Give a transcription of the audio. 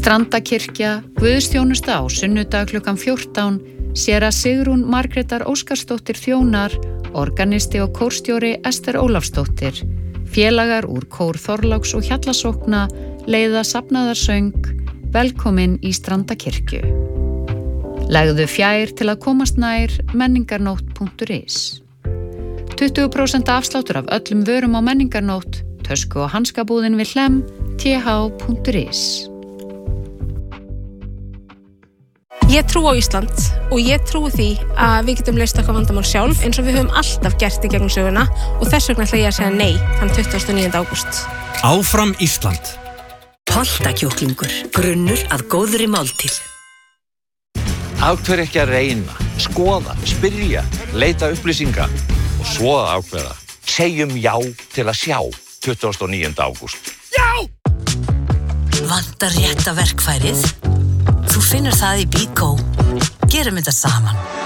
Strandakirkja, guðsþjónusta á sunnudag klukkan 14, séra Sigrún Margrétar Óskarsdóttir þjónar, organisti og kórstjóri Ester Ólafsdóttir, félagar úr kór Þorláks og Hjallasókna leiða safnaðarsöng, velkomin í Strandakirkju. Legðu fjær til að komast nær menningarnótt.is. 20% afsláttur af öllum vörum á menningarnótt, tösku og hanskabúðin við Hlemm, th.is. Ég trúi á Ísland og ég trúi því að við getum leyst okkar vandamál sjálf eins og við höfum alltaf gert í gegnum söguna og þess vegna ætla ég að segja nei þann 29. ágúst. Áfram Ísland. Holtakjúklingur, grunnur að góðri máltíð. Af hverju ekki að reyna, skoða, spyrja, leita upplýsinga og svo að ákveða. Segjum já til að sjá 29. ágúst. Já! Vantar rétta verkfærið? Þú finnur það í BYKO. Gerum þetta saman.